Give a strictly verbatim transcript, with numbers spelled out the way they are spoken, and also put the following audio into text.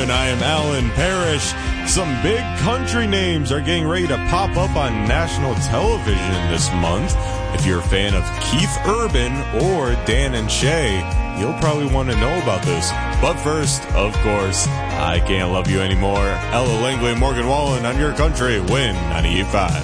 and I am Alan Parrish. Some big country names are getting ready to pop up on national television this month. If you're a fan of Keith Urban or Dan and Shay, you'll probably want to know about this. But first, of course, I Can't Love You Anymore. Ella Langley, Morgan Wallen on your country, Win ninety-eight point five.